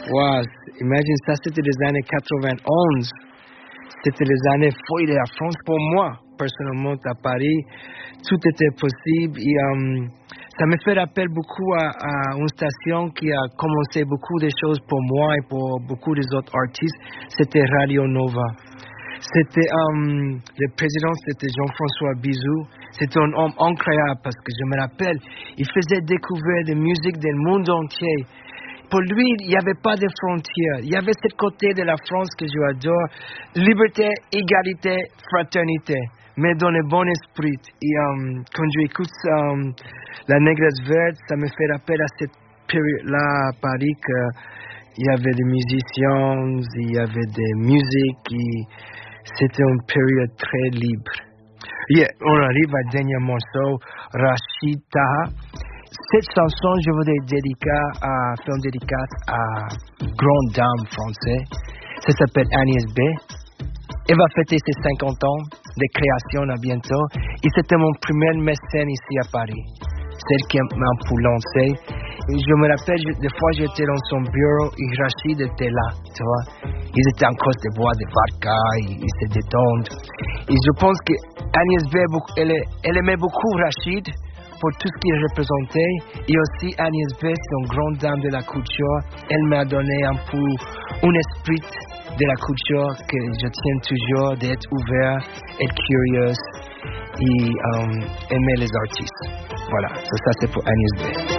Wow, imagine ça, c'était les années 91. C'était les années folles de la France pour moi. Personnellement, à Paris, tout était possible. Et ça me fait rappel beaucoup à une station qui a commencé beaucoup de choses pour moi et pour beaucoup des autres artistes. C'était Radio Nova. C'était le président, c'était Jean-François Bizou. C'était un homme incroyable parce que je me rappelle, il faisait découvrir de musique du monde entier. Pour lui, il n'y avait pas de frontières. Il y avait ce côté de la France que je adore. Liberté, égalité, fraternité, mais dans le bon esprit. Et quand j'écoute La Négresse Verte, ça me fait rappel à cette période-là à Paris qu'il y avait des musiciens, il y avait des musiques. C'était une période très libre. Yeah, on arrive à dernier morceau, Rachid Taha. Cette chanson, je voudrais faire une dédicace à grande dame française. Ça s'appelle Agnès B. Elle va fêter ses 50 ans de création à bientôt. Et c'était mon premier mécène ici à Paris. Celle qui m'a pour lancer. Je me rappelle, des fois j'étais dans son bureau et Rachid était là, tu vois. Ils étaient en cause de boire des vodka, ils se détendent. Et je pense que Agnès B, elle aimait beaucoup Rachid pour tout ce qu'il représentait. Et aussi Agnès B, c'est une grande dame de la culture. Elle m'a donné un esprit de la culture que je tiens toujours, d'être ouvert, être curieux et aimer les artistes. Voilà, ça c'est pour Agnès B.